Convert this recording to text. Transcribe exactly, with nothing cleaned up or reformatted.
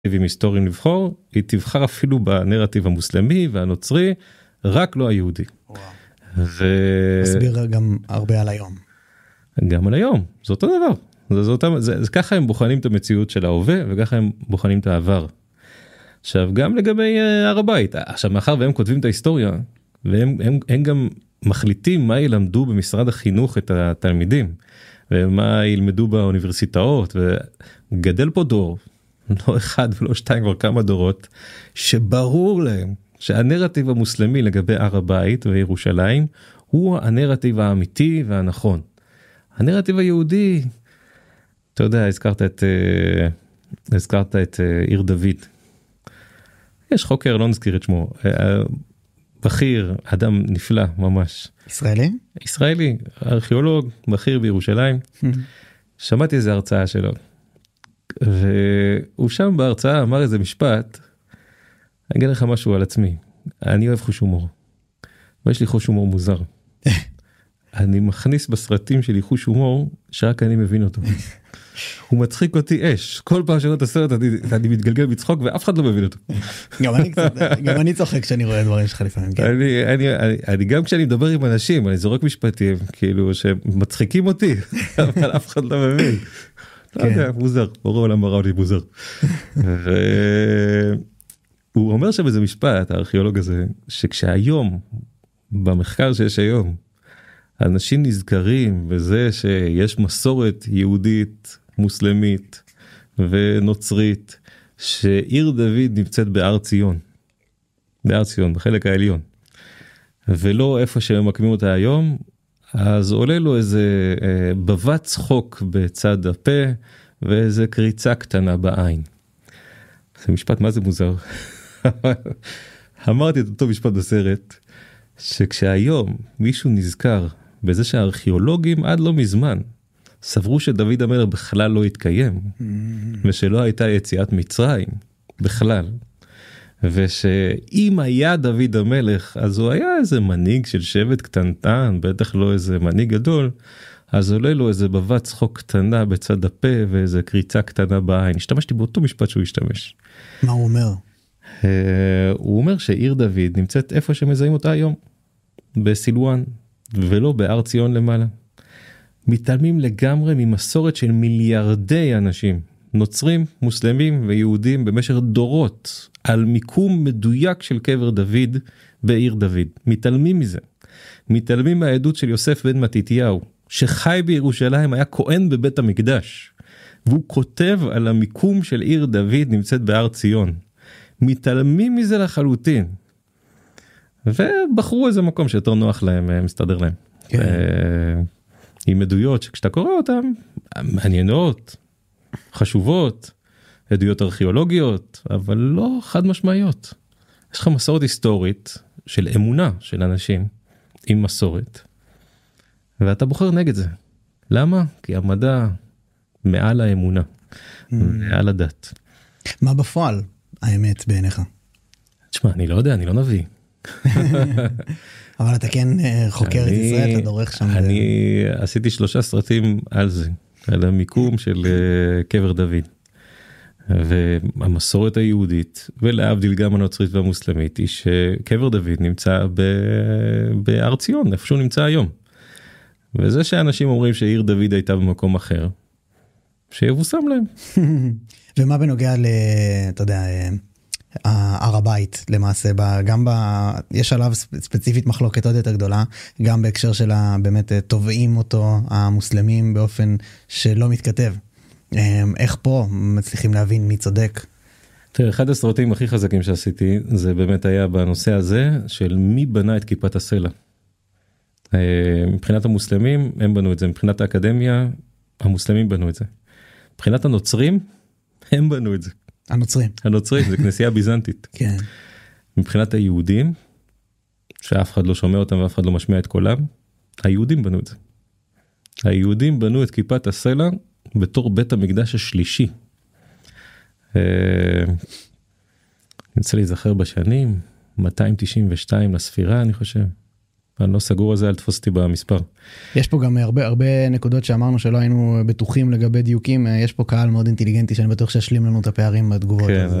היסטוריים לבחור, היא תבחר אפילו בנרטיב המוסלמי והנוצרי, רק לא היהודי. ו... מסביר גם הרבה על היום. גם על היום, זה אותו דבר. זה, זה, אותם, זה, זה ככה הם בוחנים את המציאות של ההווה, וככה הם בוחנים את העבר. עכשיו, גם לגבי uh, הר הבית, עכשיו מאחר והם כותבים את ההיסטוריה, והם הם, הם גם מחליטים מה ילמדו במשרד החינוך את התלמידים, ומה ילמדו באוניברסיטאות, וגדל פה דור, לא אחד ולא שתיים, כבר כמה דורות, שברור להם שהנרטיב המוסלמי לגבי הר הבית וירושלים, הוא הנרטיב האמיתי והנכון. הנרטיב היהודי, אתה יודע, הזכרת את, הזכרת את עיר דוד. יש חוקר, לא נזכיר את שמו, בכיר, אדם נפלא ממש. ישראלי? ישראלי, ארכיאולוג, בכיר בירושלים. שמעתי איזו הרצאה שלו. והוא שם בהרצאה אמר איזה משפט, אני אגיד לך משהו על עצמי, אני אוהב חוש הומור, ויש לי חוש הומור מוזר. אני מכניס בסרטים שלי חוש הומור, שרק אני מבין אותו. הוא מצחיק אותי אש, כל פעם שראיתי את הסרט אני, אני מתגלגל בצחוק ואף אחד לא מבין אותו. גם אני קצת, גם אני צוחק כשאני רואה דברים שלך לפעמים. כן. אני, אני, אני, אני גם כשאני מדבר עם אנשים, אני זורק משפטים, כאילו שמצחיקים אותי, אבל אף אחד לא מבין. לא יודע, מוזר, בורא עולם ברא אותי מוזר. והוא אומר שם איזה משפט, הארכיאולוג הזה, שכשהיום, במחקר שיש היום, אנשים נזכרים בזה שיש מסורת יהודית, מוסלמית ונוצרית, שעיר דוד נמצאת בהר ציון, בהר ציון, בחלק העליון, ולא איפה שהם מקמים אותה היום, אז עולה לו איזה אה, בבת צחוק בצד הפה, ואיזה קריצה קטנה בעין. זה משפט מה זה מוזר. אמרתי את אותו משפט בסרט, שכשהיום מישהו נזכר בזה שהארכיאולוגים עד לא מזמן, סברו שדוד המלך בכלל לא התקיים, ושלא הייתה יציאת מצרים בכלל. ושאם היה דוד המלך, אז הוא היה איזה מנהיג של שבט קטנטן, בטח לא איזה מנהיג גדול, אז עולה לו איזה בבת צחוק קטנה בצד הפה, ואיזה קריצה קטנה בעין. השתמשתי באותו משפט שהוא השתמש. מה הוא אומר? הוא אומר שעיר דוד נמצאת איפה שמזהים אותה היום, בסילואן, ולא בהר ציון למעלה. מתעלמים לגמרי ממסורת של מיליארדי אנשים, נוצרים, מוסלמים ויהודים במשך דורות, על מיקום מדויק של קבר דוד בעיר דוד. מתעלמים מזה. מתעלמים מהעדות של יוסף בן מתתיהו, שחי בירושלים, היה כהן בבית המקדש, והוא כותב על המיקום של עיר דוד נמצאת בהר ציון. מתעלמים מזה לחלוטין. ובחרו איזה מקום שיותר נוח להם, מסתדר להם. כן. עם עדויות שכשאתה קורא אותם, מעניינות, חשובות, עדויות ארכיאולוגיות, אבל לא חד משמעיות. יש לך מסורת היסטורית של אמונה של אנשים עם מסורת, ואתה בוחר נגד זה. למה? כי המדע מעל האמונה, מעל הדת. מה בפועל האמת בעיניך? תשמע, אני לא יודע, אני לא נביא. אבל אתה כן חוקר את ישראל, אתה דורך שם. אני עשיתי שלושה סרטים על זה, על המיקום של קבר דוד. והמסורת היהודית, ולהבדיל גם הנוצרית והמוסלמית, היא שקבר דוד נמצא בהר ציון, איפה שהוא נמצא היום. וזה שאנשים אומרים שעיר דוד הייתה במקום אחר, שיבוסם להם. ומה בנוגע ל... אתה יודע... הר הבית למעשה, גם ב... יש עליו ספציפית מחלוקת עוד יותר גדולה, גם בהקשר של באמת תובעים אותו המוסלמים באופן שלא מתכתב. איך פה מצליחים להבין מי צודק? תראה, אחד הסרטים הכי חזקים שעשיתי, זה באמת היה בנושא הזה של מי בנה את כיפת הסלע. מבחינת המוסלמים, הם בנו את זה. מבחינת האקדמיה, המוסלמים בנו את זה. מבחינת הנוצרים, הם בנו את זה. הנוצרים. הנוצרים, זה כנסייה ביזנטית. כן. מבחינת היהודים, שאף אחד לא שומע אותם ואף אחד לא משמיע את קולם, היהודים בנו את זה. היהודים בנו את כיפת הסלע בתור בית המקדש השלישי. אני רוצה להיזכר בשנים, מאתיים תשעים ושתיים לספירה אני חושב. אני לא סגור על זה, אל תפוס אותי במספר. יש פה גם הרבה הרבה נקודות שאמרנו שלא היינו בטוחים לגבי דיוקים, יש פה קהל מאוד אינטליגנטי שאני בטוח שישלים לנו את הפערים בתגובות. כן,